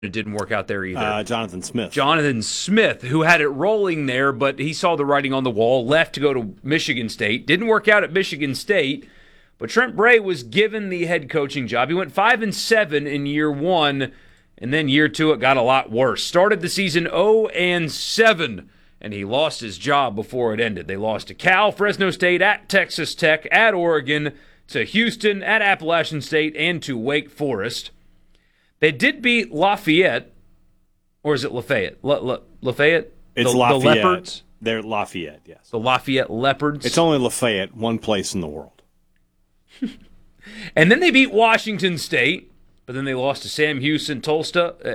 It didn't work out there either. Jonathan Smith. Jonathan Smith, who had it rolling there, but he saw the writing on the wall, left to go to Michigan State. Didn't work out at Michigan State, but Trent Bray was given the head coaching job. He went 5-7 in year one, and then year two it got a lot worse. Started the season 0-7, and he lost his job before it ended. They lost to Cal, Fresno State, at Texas Tech, at Oregon, to Houston, at Appalachian State, and to Wake Forest. They did beat Lafayette, or is it Lafayette? Lafayette? It's Lafayette. The Leopards? They're Lafayette, yes. The Lafayette Leopards. It's only Lafayette, one place in the world. And then they beat Washington State, but then they lost to Sam Houston, Tulsa,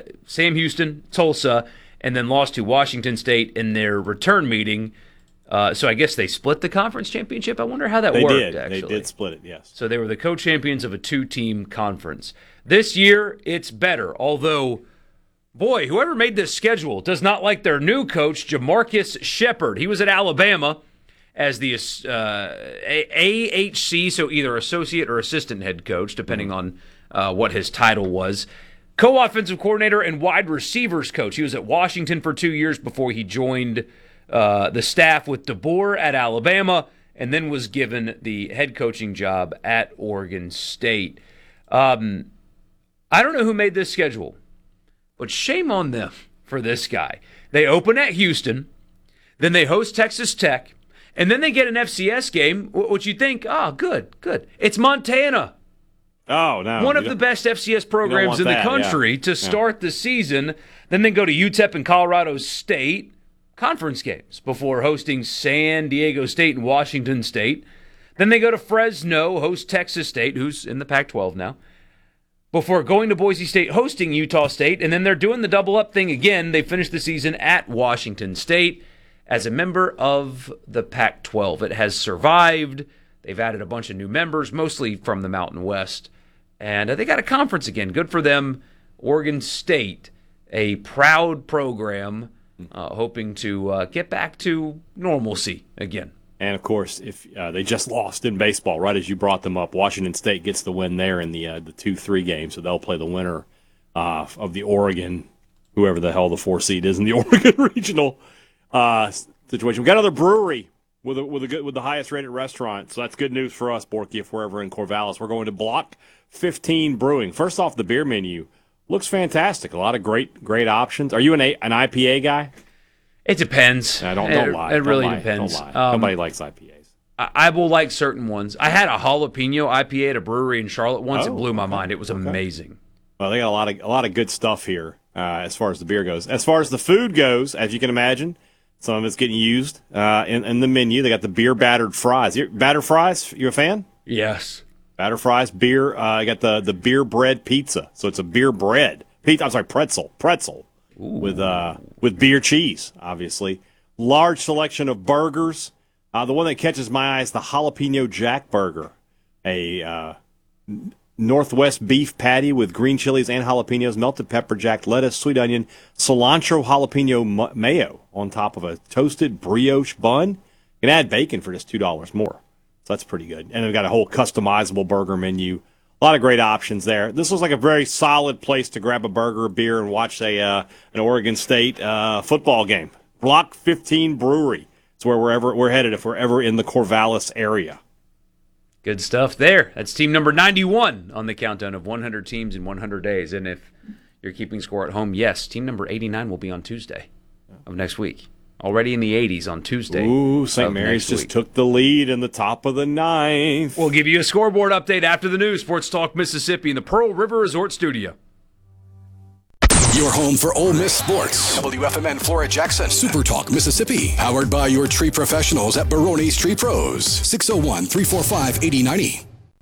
and then lost to Washington State in their return meeting. So I guess they split the conference championship. I wonder how that worked, actually. They did split it, yes. So they were the co-champions of a two-team conference. This year, it's better, although, boy, whoever made this schedule does not like their new coach, Jamarcus Shepard. He was at Alabama as the AHC, so either associate or assistant head coach, depending on what his title was. Co-offensive coordinator and wide receivers coach. He was at Washington for 2 years before he joined the staff with DeBoer at Alabama, and then was given the head coaching job at Oregon State. I don't know who made this schedule, but shame on them for this guy. They open at Houston, then they host Texas Tech, and then they get an FCS game, which you think, good. It's Montana. Oh, no. One of the best FCS programs in the country to start the season. Then they go to UTEP and Colorado State, conference games, before hosting San Diego State and Washington State. Then they go to Fresno, host Texas State, who's in the Pac-12 now, before going to Boise State, hosting Utah State, and then they're doing the double-up thing again. They finish the season at Washington State as a member of the Pac-12. It has survived. They've added a bunch of new members, mostly from the Mountain West, and they got a conference again. Good for them. Oregon State, a proud program, hoping to get back to normalcy again. And, of course, if they just lost in baseball, right as you brought them up, Washington State gets the win there in the 2-3 game, so they'll play the winner of the Oregon, whoever the hell the 4 seed is in the Oregon regional situation. We got another brewery with the highest rated restaurant, so that's good news for us, Borky, if we're ever in Corvallis. We're going to Block 15 Brewing. First off, the beer menu looks fantastic. A lot of great options. Are you an IPA guy? It depends. Don't lie. It really depends. Don't lie. Nobody likes IPAs. I will like certain ones. I had a jalapeno IPA at a brewery in Charlotte once. It blew my mind. It was amazing. Well, they got a lot of good stuff here as far as the beer goes. As far as the food goes, as you can imagine, some of it's getting used in the menu. They got the beer battered fries. Battered fries, you a fan? Yes. Battered fries, beer. You got the beer bread pizza. So it's a beer bread. Pretzel. With beer cheese, obviously. Large selection of burgers. The one that catches my eye is the Jalapeno Jack Burger, a Northwest beef patty with green chilies and jalapenos, melted pepper jack, lettuce, sweet onion, cilantro jalapeno mayo on top of a toasted brioche bun. You can add bacon for just $2 more. So that's pretty good. And they've got a whole customizable burger menu. A lot of great options there. This looks like a very solid place to grab a burger, a beer, and watch an Oregon State football game. Block 15 Brewery. It's where we're headed if we're ever in the Corvallis area. Good stuff there. That's team number 91 on the countdown of 100 teams in 100 days. And if you're keeping score at home, yes, team number 89 will be on Tuesday of next week. Already in the 80s on Tuesday. Ooh, St. Mary's just took the lead in the top of the ninth. We'll give you a scoreboard update after the news. Sports Talk Mississippi in the Pearl River Resort Studio. Your home for Ole Miss sports. WFMN Flora Jackson. Super Talk Mississippi. Powered by your tree professionals at Barone's Tree Pros. 601-345-8090.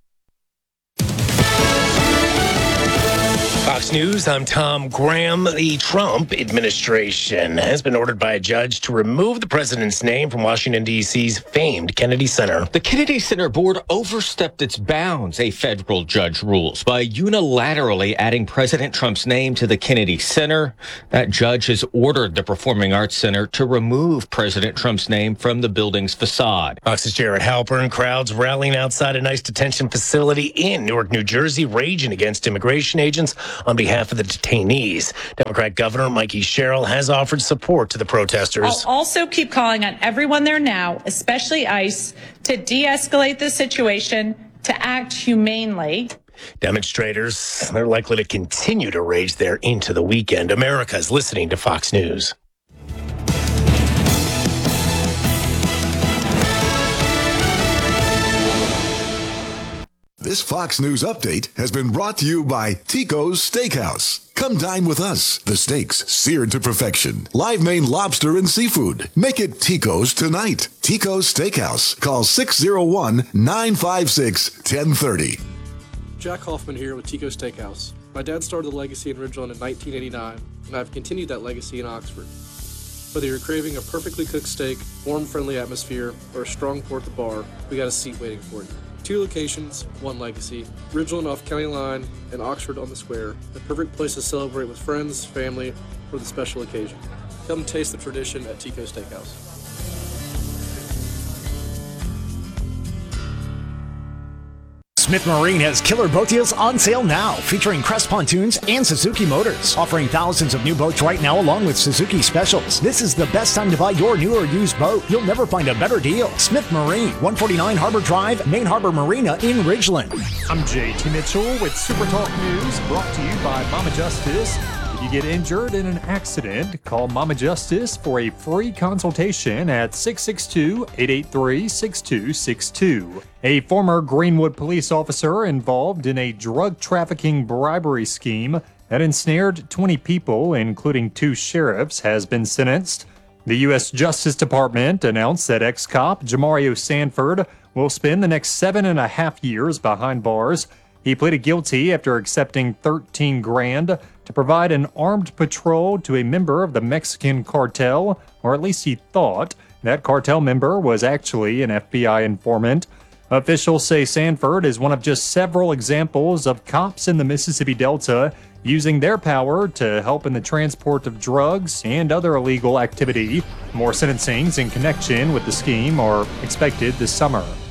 Fox News, I'm Tom Graham. The Trump administration has been ordered by a judge to remove the president's name from Washington, D.C.'s famed Kennedy Center. The Kennedy Center board overstepped its bounds, a federal judge rules, by unilaterally adding President Trump's name to the Kennedy Center. That judge has ordered the Performing Arts Center to remove President Trump's name from the building's facade. Fox's Jared Halpern. Crowds rallying outside a ICE detention facility in Newark, New Jersey, raging against immigration agents on behalf behalf of the detainees. Democrat Governor Mikey Sherrill has offered support to the protesters. I'll also keep calling on everyone there now, especially ICE, to de-escalate the situation, to act humanely. Demonstrators, they're likely to continue to rage there into the weekend. America's listening to Fox News. This Fox News update has been brought to you by Tico's Steakhouse. Come dine with us. The steaks seared to perfection. Live Maine lobster and seafood. Make it Tico's tonight. Tico's Steakhouse. Call 601-956-1030. Jack Hoffman here with Tico's Steakhouse. My dad started the legacy in Ridgeland in 1989, and I've continued that legacy in Oxford. Whether you're craving a perfectly cooked steak, warm, friendly atmosphere, or a strong pour at the bar, we got a seat waiting for you. 2 locations, 1 legacy. Ridgeland off County Line and Oxford on the Square. The perfect place to celebrate with friends, family, or the special occasion. Come taste the tradition at Tico's Steakhouse. Smith Marine has killer boat deals on sale now, featuring Crest Pontoons and Suzuki Motors, offering thousands of new boats right now along with Suzuki specials. This is the best time to buy your new or used boat. You'll never find a better deal. Smith Marine, 149 Harbor Drive, Main Harbor Marina in Ridgeland. I'm JT Mitchell with Super Talk News, brought to you by Mama Justice. If you get injured in an accident, call Mama Justice for a free consultation at 662-883-6262. A former Greenwood police officer involved in a drug trafficking bribery scheme that ensnared 20 people, including 2 sheriffs, has been sentenced. The U.S. Justice Department announced that ex-cop Jamario Sanford will spend the next 7.5 years behind bars. He pleaded guilty after accepting $13,000 to provide an armed patrol to a member of the Mexican cartel, or at least he thought. That cartel member was actually an FBI informant. Officials say Sanford is one of just several examples of cops in the Mississippi Delta using their power to help in the transport of drugs and other illegal activity. More sentencings in connection with the scheme are expected this summer.